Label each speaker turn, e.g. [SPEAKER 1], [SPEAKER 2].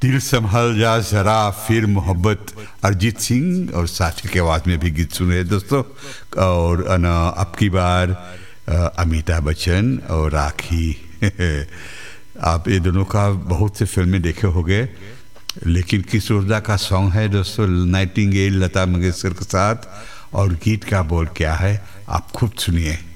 [SPEAKER 1] दिल संभल जा जरा फिर मोहब्बत, अरिजीत सिंह और साथी की आवाज़ में भी गीत सुने दोस्तों। और अब की बार अमिताभ बच्चन और राखी आप ये दोनों का बहुत से फिल्में देखे होंगे, लेकिन किशोरदा का सॉन्ग है दोस्तों नाइटिंगेल लता मंगेशकर के साथ, और गीत का बोल क्या है आप खुद सुनिए।